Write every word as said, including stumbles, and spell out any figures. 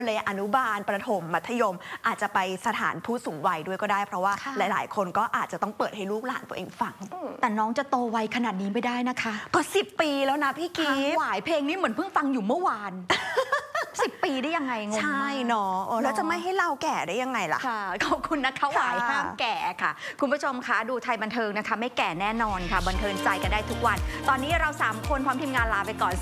เลยอนุบาลประถมมัธยมอาจจะไปสถานผู้สูงวัยด้วยก็ได้เพราะว่าหลายๆคนก็อาจจะต้องเปิดให้ลูกหลานตัวเองฟังแต่น้องจะโตไวขนาดนี้ไม่ได้นะคะก็สิบปีแล้วนะพี่กิ๊ฟหวายเพลงนี้เหมือนเพิ่งฟังอยู่เมื่อวานสิบปีได้ยังไงงงมากใช่เนาะแล้วจะไม่ให้เราแก่ได้ยังไงล่ะค่ะขอบคุณนะคะหวายห้ามแก่ค่ะคุณผู้ชมคะดูไทยบันเทิงนะคะไม่แก่แน่นอนค่ะบันเทิงใจกันได้ทุกวันตอนนี้เราสามคนพร้อมทีมงานลาไปก่อน